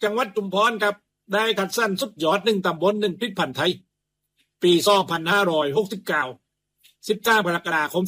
จังหวัดชุมพรครับได้คัดสรรสุดยอด1ตำบล1ผลิตภัณฑ์ไทยปี2569 13 กรกฎาคม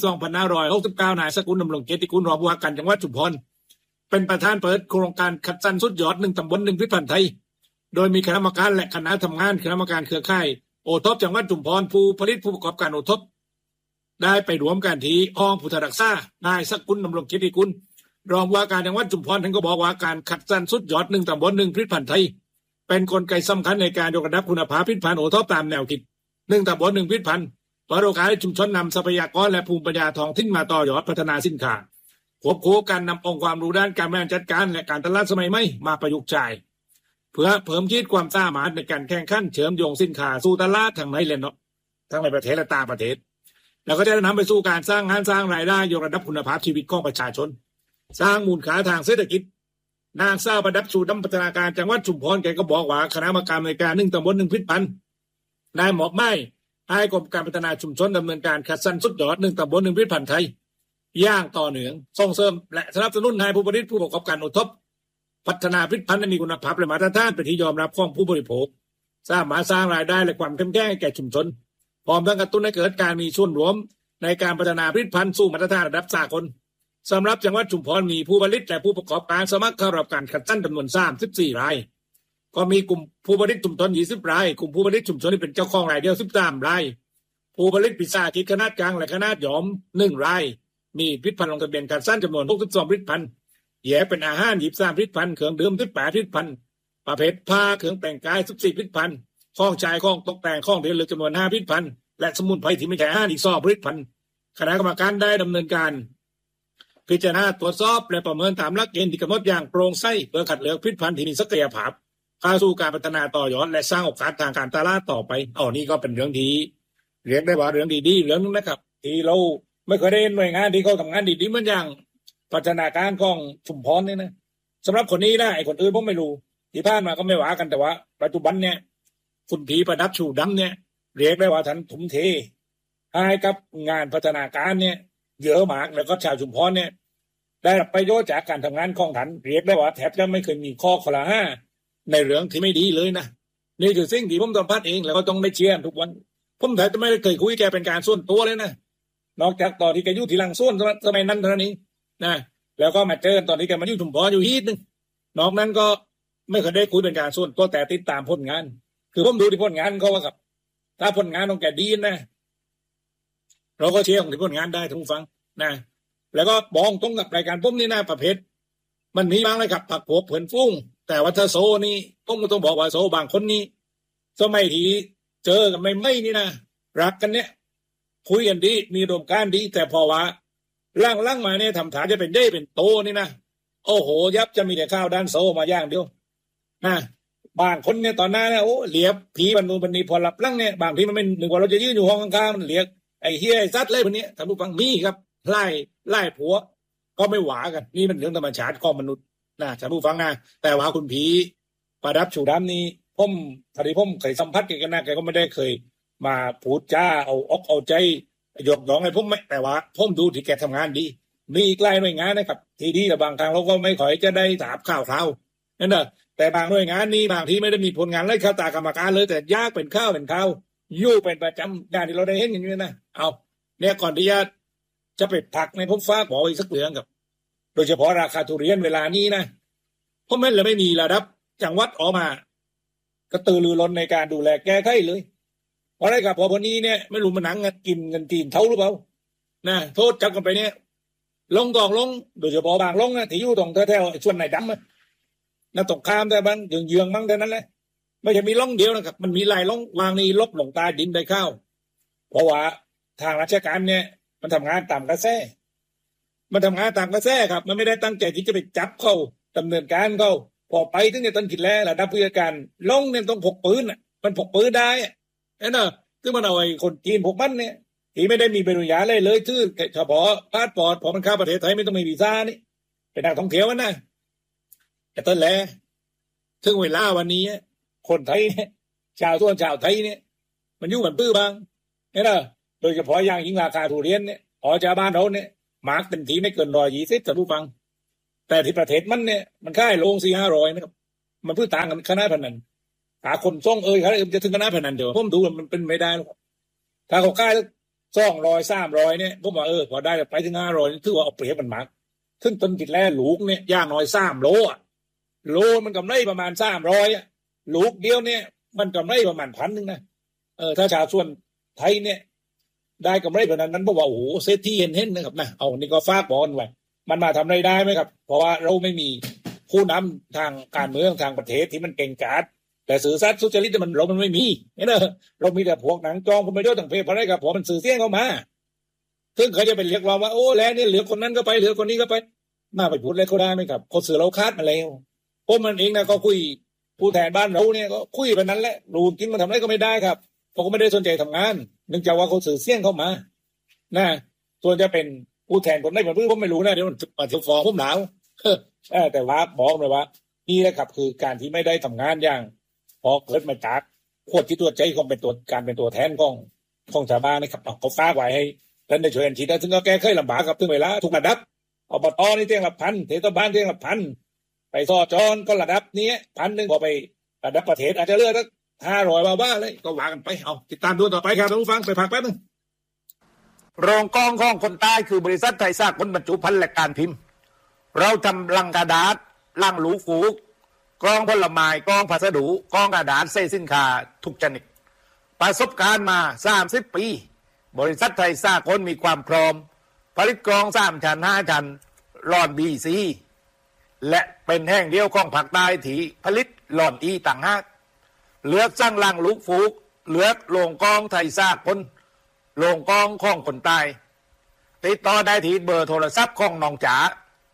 2569 นายสกุลดำรงเกียรติกุลรองผู้ว่าการจังหวัดชุมพรเป็นประธานเปิดโครงการคัดสรรสุดยอด1ตำบล1ผลิตภัณฑ์ไทยโดยมีคณะกรรมการและคณะทำงานคณะกรรมการเครือข่ายโอท็อปจังหวัดชุมพรผู้ผลิตผู้ประกอบการโอท็อปได้ไปรวมกันที่ห้องพุทธรักษานายสกุลดำรงเกียรติกุลรองผู้ว่าการจังหวัดชุมพรท่านก็บอกว่าการคัดสรรสุดยอด1ตำบล1ผลิตภัณฑ์ไทยเป็นกลไกสำคัญในการยกระดับคุณภาพผลิตภัณฑ์โอท็อปตามแนวคิด1ตำบล1ผลิตภัณฑ์เปิดโอกาสให้ชุมชนนำทรัพยากรและภูมิปัญญาท้องถิ่นมาต่อยอดพัฒนาสินค้าควบคู่กันนำองค์ความรู้ด้านการบริหารจัดการและการตลาดสมัยใหม่มาประยุกต์ใช้เพื่อเพิ่มขีดความสามารถในการแข่งขันเชื่อมโยงสินค้าสู่ตลาดทั้งในและนอกทั้งในประเทศและต่างประเทศแล้วก็จะนำไปสู่การสร้างงานสร้างรายได้ยกระดับคุณภาพชีวิตของประชาชนสร้างมูลค่าทางเศรษฐกิจนางสาวประดับชูดำพัฒนาการจังหวัดชุมพรแกก็บอกว่าคณะกรรมการในการ1ตำบล1ผลิตภัณฑ์ได้มอบหมายให้กรมการพัฒนาชุมชนดำเนินการคัดสรรสุดยอด1ตำบล1ผลิตภัณฑ์ไทยอย่างต่อเนื่องส่งเสริมและสนับสนุนให้ผู้ผลิตผู้ประกอบการโอท็อปพัฒนาผลิตภัณฑ์ให้มีคุณภาพและมาตรฐานเป็นที่ยอมรับของผู้บริโภคสามารถสร้างรายได้และความเข้มแข็งให้แก่ชุมชนพร้อมทั้งกระตุ้นให้เกิดการมีส่วนร่วมในการพัฒนาผลิตภัณฑ์สู่มาตรฐานระดับสากลสำหรับจังหวัดชุมพรมีผู้ผลิตและผู้ประกอบการสมัครเข้ารับการคัดสรรจำนวน34 รายก็มีกลุ่มผู้ผลิตชุมชน20 รายกลุ่มผู้ผลิตชุมชนที่เป็นเจ้าของรายเดียว13 รายผู้ผลิตพิซซ่าคิดขนาดกลางและขนาดหยอม1 รายมีผลิตภัณฑ์ลงทะเบียนคัดสรรจำนวน62 ผลิตภัณฑ์แยกเป็นอาหาร23 ผลิตภัณฑ์เครื่องดื่ม18 ผลิตภัณฑ์ประเภทผ้าเครื่องแต่งกาย14 ผลิตภัณฑ์ของใช้ของตกแต่งของเรียนเลยจำนวน5 ผลิตภัณฑ์และสมุนไพรที่ไม่ใช่อาหารอีก2 ผลิตภัณฑ์คณะกรรมการได้ดำเนินการพิจารณาตรวจสอบและประเมินตามหลักเกณฑ์ที่กำหนดอย่างโปร่งใสเพื่อคัดเลือกผลิตภัณฑ์ที่มีศักยภาพเข้าสู่การพัฒนาต่อยอดและสร้างโอกาสทางการตลาดต่อไปนี่ก็เป็นเรื่องที่เรียกได้ว่าเรื่องดีๆเรื่องนึงนะครับที่เราไม่เคยได้หน่วยงานที่เขาทำงานดีๆเหมือนอย่างพัฒนาการของชุมพรนี่นะสำหรับคนนี้นะไอ้คนอื่นผมไม่รู้ที่ผ่านมาก็ไม่ว่ากันแต่ว่าปัจจุบันเนี่ยคุณผีประดับชูดำเนี่ยเรียกได้ว่าท่านทุ่มเทให้กับงานพัฒนาการเนี่ยเยอะมากแล้วก็ชาวชุมพรเนี่ยได้รับประโยชน์จากการทำงานของท่านเรียกได้ว่าแทบจะไม่เคยมีข้อขลาห้าในเรื่องที่ไม่ดีเลยนะนี่คือสิ่งที่ผมสัมผัสเองแล้วก็ต้องได้เชียร์ทุกวันผมแทบจะไม่เคยคุยแกเป็นการส่วนตัวเลยนะนอกจากตอนที่แกอยู่ที่ลังส่วนสมัยนั้นเท่านี้นะแล้วก็มาเจอตอนที่แกมาอยู่ชุมพรอยู่ฮีดนึงนอกนั้นก็ไม่เคยได้คุยเป็นการส่วนตัวแต่ติดตามผลงานคือผมดูที่ผลงานเขาว่าครับถ้าผลงานของแกดีนะเราก็เชียร์ของที่ผลงานได้ทุกฟังนะแล้วก็บอกตรงกับรายการผมนี่นะประเภทมันมีบ้างเลยครับผักโผล่เผินฟุ้งแต่ว่าถ้าโซนี่ผมก็ต้องบอกว่าโซบางคนนี่สมัยที่เจอกันไม่นี่นะรักกันเนี่ยคุยกันดีมีรวมการดีแต่พอว่าล่างมาเนี่ยทำฐานจะเป็นได้เป็นโตนี่นะโอ้โหยับจะมีแต่ข้าวด้านโซมาย่างเดียวนะบางคนเนี่ยตอนหน้าเนี่ยโอ้เหลียบผีบรรลุบรรณีพอหลับล่างเนี่ยบางทีมันไม่หนึ่งว่าเราจะยืนอยู่ห้องข้างๆมันเหลียกไอ้เฮียไอ้ซัดเลยพวกนี้ท่านผู้ฟังมีครับไล่ผัวก็ไม่หวากันนี่มันเรื่องธรรมชาติของมนุษย์นะท่านผู้ฟังนะแต่ว่าคุณผีประดับชูดำนี่ผมพอดีผมเคยสัมผัสกันนะแกก็ไม่ได้เคยมาพูดจ้าเอาอกเอาใจหยอกหยองให้ผมไม่แต่ว่าผมดูที่แกทำงานดีมีอีกหลายหน่วยงานนะครับที่ดีแต่บางครั้งเราก็ไม่ค่อยจะได้ถามข่าวนั่นแหละแต่บางหน่วยงานนี้บางที่ไม่ได้มีผลงานไล่ข้าวตากรรมการเลยแต่ยากเป็นข้าวยู่เป็นประจำอย่างที่เราได้เห็นอย่างนี้นะเอาเนี่ยก่อนที่จะไปผักในผมฟ้าขออีกสักเรื่องกับโดยเฉพาะราคาทุเรียนเวลานี้นะเพราะมันเลยไม่มีระดับจังหวัดออกมากระตือรือร้นในการดูแลแก้ไขเลยเพราะอะไรกับพอวันนี้เนี่ยไม่รู้มันหนังกินเงินจีนเท่าหรือเปล่านะโทษจับกันไปเนี่ยลงโดยเฉพาะบางลงนะที่อยู่ตรงแถวๆส่วนไหนดำนะตรงข้ามแต่บางเยืองๆมั้งแต่นั้นแหละไม่ใช่มีล่องเดียวนะครับมันมีหลายล่องวางนี่ลบหลงใต้ดินได้ข้าวเพราะว่าทางราชการเนี่ยมันทำงานตามกระแสครับมันไม่ได้ตั้งใจที่จะไปจับเขาดำเนินการเขาพอไปถึงในต้นขีดแล้วระดับผู้การล่องเนี่ยต้องพกปืนมันพกปืนได้นะคือมันเอาไอ้คนจีนพกมันเนี่ยที่ไม่ได้มีใบอนุญาตเลยชื่อเฉพาะพาสปอร์ตพอมันเข้าประเทศไทยไม่ต้องมีวีซ่านี่เป็นนักท่องเที่ยวนะแต่ต้นแล้วถึงเวลาวันนี้คนไทยชาวไทยเนี่ยมันยุ่งเหมือนปื้อบางเนี่ยนะโดยเฉพาะอย่างยิ่งราคาทุเรียนเนี่ยจากบ้านเราเนี่ยมาร์กเต็มที่ไม่เกิน120ท่านผู้ฟังแต่ที่ประเทศมันเนี่ยมันค่ายโลง400-500นะครับมันเพื่อต่างกันคณะพนันหาคนส่งเขาจะถึงคณะพนันเดี๋ยวผมดูมันเป็นไม่ได้หรอกถ้าเขาค่าย200 300เนี่ยผมว่าพอได้ไปถึง500ถือว่าเอาเปรียบมันมากถึงต้นกิดแล่ลูกเนี่ยย่างน้อย3 โลโลมันกำไรประมาณ300ลูกเดียวเนี่ยมันกำไรประมาณ1,000นะถ้าชาวส่วนไทยเนี่ยได้กำไรแบบนั้นเพราะว่าโอ้โหเศรษฐีเห็นนะครับนะเอานี่ก็ฝากบอลไว้มันมาทำไรได้ไหมครับเพราะว่าเราไม่มีผู้นำทางการเมืองทางประเทศที่มันเก่งกาจแต่สื่อสารสุจริตมันไม่มีเนี่ยเรามีแต่พวกหนังจองคนไปด้วยต่างเพศอะไรกับพอมันสื่อเสี้ยงเข้ามาซึ่งเขาจะเป็นเรียกร้องว่าโอ้แล้วเนี่ยเหลือคนนั้นก็ไปเหลือคนนี้ก็ไปมาไปพูดอะไรเขาได้ไหมครับคนสื่อเราคาดมาแล้วพวกมันเองนะก็คุยผู้แทนบ้านเราเนี่ยก็คุยไปนั้นแหละรูกินมันทำอะไรก็ไม่ได้ครับเขาก็ไม่ได้สนใจทำงานเนื่องจากว่าเขาสื่อเสี้ยงเข้ามานะส่วนจะเป็นผู้แทนคนไหนผมไม่รู้นะเดี๋ยวมันจะฟ้องผมหนาวแต่ว่าบอกเลยว่านี่แหละครับคือการที่ไม่ได้ทำงานอย่างพอเกิดมาจากขวดที่ตัวใจของเป็นตัวการเป็นตัวแทนของชาวบ้านนะครับเขาฝากไว้ให้ท่านได้ช่วยกันคิดนะถึงก็แก้ไขลำบากครับถึงเวลาทุกระดับอบตนี่เตียงละ1,000เทศบาลเตียงละ1,000ไปสจก็ระดับนี้1,000พอไประดับประเทศอาจจะเลือกสัก500บ้าเลยก็ว่ากันไปเอาติดตามดูต่อไปครับท่านผู้ฟังไปพักแป๊บนึงโรงกองของคนใต้คือบริษัทไทยสร้างคนบรรจุภัณฑ์และการพิมพ์เราทำลังกระดาษลังหลูฟูกกล้องผลไม้กล้องพัสดุกล้องกระดาษเศษสินค้าทุกชนิดประสบการณ์มา30 ปีบริษัทไทยสร้างคนมีความพร้อมผลิตกล้อง3 ชั้น5 ชั้นหลอด BC และเป็นแห่งเดียวของภาคใต้ที่ผลิตหลอดอีต่างหากเลือกสร้างลังลูกฟูกเลือกโรงกล้องไทยสร้างคนโรงกล้องของคนใต้ติดต่อได้ที่เบอร์โทรศัพท์ของน้องจ๋า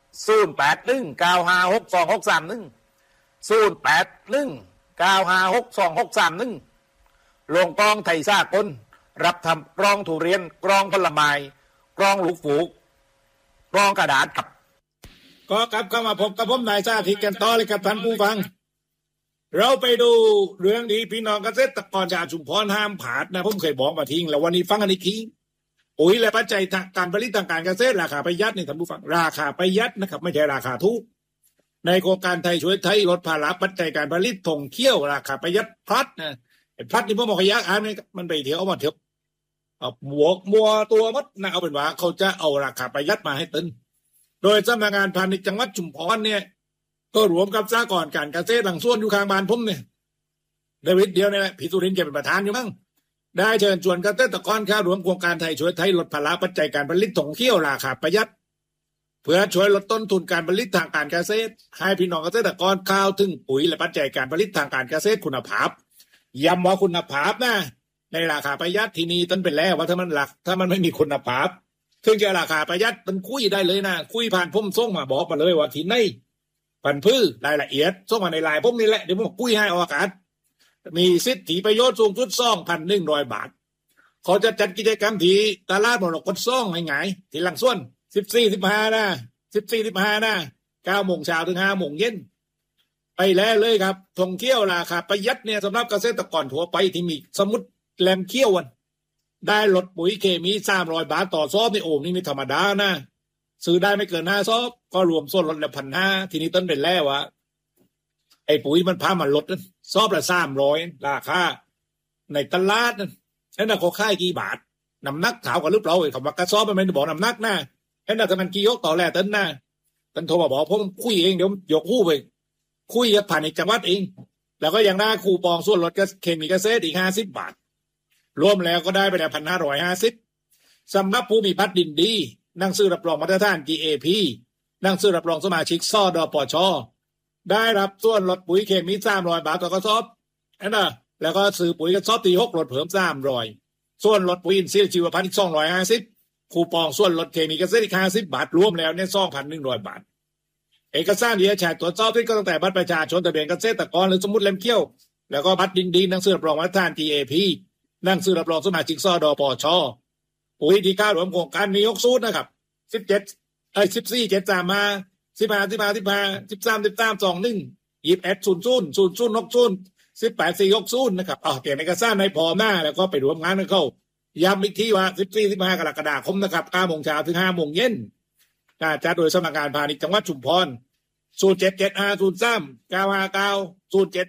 0819562631โรงกล้องไทยสร้างคนรับทำกล้องทุเรียนกล้องผลไม้กล้องลูกฟูกกล้องกระดาษครับก็กลับเข้ามาพบกับผมนายชาติกันต่อเลยครับท่านผู้ฟังเราไปดูเรื่องดีพี่น้องเกษตรกรชาวชุมพรห้ามผาดนะผมเคยบอกมาทิ้งแล้ววันนี้ฟังอันนี้ทิ้งปุ๋ยและปัจจัยการผลิตทางการเกษตรราคาประหยัดนี่ท่านผู้ฟังราคาประหยัดนะครับไม่ใช่ราคาถูกในโครงการไทยช่วยไทยลดภาระปัจจัยการผลิตท่องเที่ยวราคาประหยัดพลัดนะพลัดนี่ผมบอกขยักนี่มันไปเที่ยวเอามาเที่ยวบวกมัวตัวมัดนะเอาเป็นว่าเขาจะเอาราคาประหยัดมาให้ตึนโดยสำนักงานพาณิชย์จังหวัดชุมพรเนี่ยก็รวมกับสหกรณ์การเกษตรหลังส่วนอยู่ข้างบ้านผมเนี่ยเดวิดเดียวเนี่ยพี่สุรินทร์จะเป็นประธานอยู่มั้งได้เชิญชวนเกษตรกรเข้ารวมโครงการไทยช่วยไทยลดภาระปัจจัยการผลิตท่องเที่ยวราคาประหยัดเพื่อช่วยลดต้นทุนการผลิตทางการเกษตรให้พี่น้องเกษตรกรเข้าถึงปุ๋ยและปัจจัยการผลิตทางการเกษตรคุณภาพย้ำว่าคุณภาพนะในราคาประหยัดที่นี่ต้นเป็นแล้วว่าถ้ามันไม่มีคุณภาพถึงจะราคาประหยัดมันคุยได้เลยนะคุยผ่านผมส่งมาบอกมาเลยว่าที่ไหนพันธุ์พืชรายละเอียดส่งมาในไลน์ผมนี่แหละเดี๋ยวผมคุยให้ออกอากาศมีสิทธิประโยชน์สูงสุด2,100 บาทเขาจะจัดกิจกรรมที่ตลาดมรกตซ่องง่ายๆที่หลังส่วน14-15นะ14-15นะ9 โมงเช้าถึง5 โมงเย็นไปแล้วเลยครับท่องเที่ยวราคาประหยัดเนี่ยสำหรับเกษตรกรทั่วไปที่มีสมุดแลมเขี้ยวได้ลดปุ๋ยเคมี300 บาทต่อซอบในโอ่งนี่ไม่ธรรมดานะซื้อได้ไม่เกิน5 ซอบก็รวมส่วนลดละ1,500ทีนี้ต้นเป็นแล้ววะไอ้ปุ๋ยมันพามาลดซอบละ300ราคาในตลาดนั่นน่ะเขาค่ายกี่บาทน้ำหนักถาวกันหรือเปล่าไอ้คำว่ากระสอบมันไม่ได้บอกน้ำหนักนะนั่นน่ะถ้ามันกี่ยกต่อแรกต้นนะต้นโทรมาบอกผมคุยเองเดี๋ยวยกคู่ไปคุยกับผ่านในจังหวัดเองแล้วก็ยังได้คูปองส่วนลดเคมีเกษตรอีก50 บาทรวมแล้วก็ได้ไปแล้ว1,550สำหรับผู้มีพัดดินดีหนังสือรับรองมาตรฐาน GAP หนังสือรับรองสมาชิกสดปชได้รับส่วนลดปุ๋ยเคมี300 บาทต่อกระสอบนะแล้วก็ซื้อปุ๋ยกระสอบตี6ลดเพิ่ม300ส่วนลดปุ๋ยอินทรีย์ชีวพันธุ์อีก250คูปองส่วนลดเคมีเกษตรอีก50 บาทรวมแล้วเนี่ย2,100 บาทเอกสารที่จะแชร์ตรวจสอบที่ก็ตั้งแต่บัตรประชาชนทะเบียนเกษตรกรหรือสมุดเล่มเขี้ยวแล้วก็บัตรดินดีหนังสือรับรองมาตรฐาน GAP หนังสือรับรองสมาชิกสดปชปุ๋ยที่เข้ารวมโครงการมี6 สูตรนะครับ14 73มา15 13 21 18 460นะครับเตรียมเอกสารในพอหน้าแล้วก็ไปรวมงานกันเข้าย้ำอีกทีว่า14-15 กรกฎาคมนะครับ9 โมงเช้าถึง5 โมงเย็นจัดโดยสำนักงานพาณิชย์จังหวัดชุมพร 077503 959 07